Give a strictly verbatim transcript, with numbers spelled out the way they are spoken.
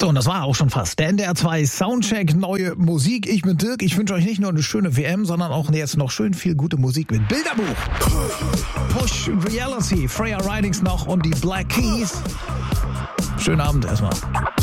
So, und das war auch schon fast. Der N D R zwei Soundcheck, neue Musik. Ich bin Dirk. Ich wünsche euch nicht nur eine schöne W M, sondern auch jetzt noch schön viel gute Musik mit Bilderbuch. Push Reality, Freya Ridings noch und die Black Keys. Schönen Abend erstmal.